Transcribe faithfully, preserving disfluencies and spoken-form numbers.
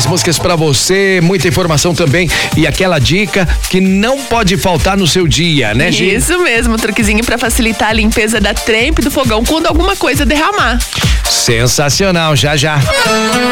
mais músicas pra você, muita informação também e aquela dica que não pode faltar no seu dia, né, Gi? Isso mesmo, truquezinho pra facilitar a limpeza da trempe do fogão quando alguma coisa derramar. Sensacional, já já.